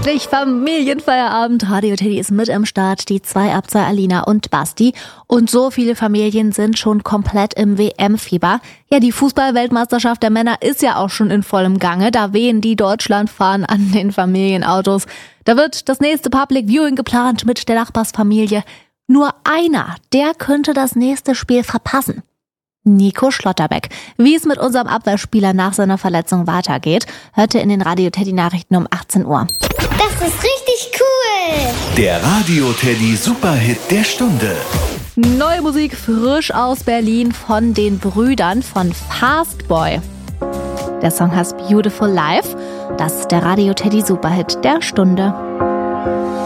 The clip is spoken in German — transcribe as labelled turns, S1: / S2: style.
S1: Endlich Familienfeierabend. Radio Teddy ist mit am Start. Die 2 Abzei Alina und Basti. Und so viele Familien sind schon komplett im WM-Fieber. Ja, die Fußball-Weltmeisterschaft der Männer ist ja auch schon in vollem Gange. Da wehen die Deutschlandfahnen an den Familienautos. Da wird das nächste Public Viewing geplant mit der Nachbarsfamilie. Nur einer, der könnte das nächste Spiel verpassen. Nico Schlotterbeck. Wie es mit unserem Abwehrspieler nach seiner Verletzung weitergeht, hört ihr in den Radio Teddy Nachrichten um 18 Uhr.
S2: Das ist richtig cool!
S3: Der Radio Teddy Superhit der Stunde.
S1: Neue Musik frisch aus Berlin von den Brüdern von Fastboy. Der Song heißt Beautiful Life. Das ist der Radio Teddy Superhit der Stunde.